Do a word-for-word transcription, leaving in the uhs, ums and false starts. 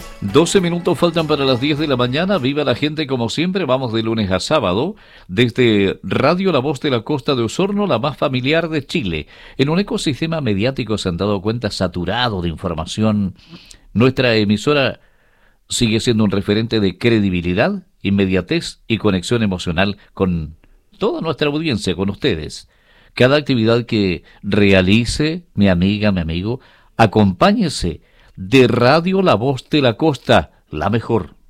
doce minutos faltan para las diez de la mañana. Viva la gente como siempre. Vamos de lunes a sábado desde Radio La Voz de la Costa de Osorno, la más familiar de Chile. En un ecosistema mediático, se han dado cuenta, saturado de información. Nuestra emisora sigue siendo un referente de credibilidad, inmediatez y conexión emocional con toda nuestra audiencia, con ustedes. Cada actividad que realice, mi amiga, mi amigo, acompáñese de Radio La Voz de la Costa, la mejor.